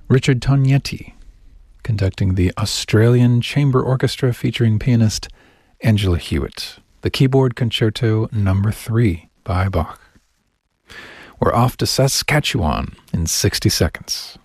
Richard Tognetti, conducting the Australian Chamber Orchestra featuring pianist Angela Hewitt, the Keyboard Concerto No. 3 by Bach. We're off to Saskatchewan in 60 seconds.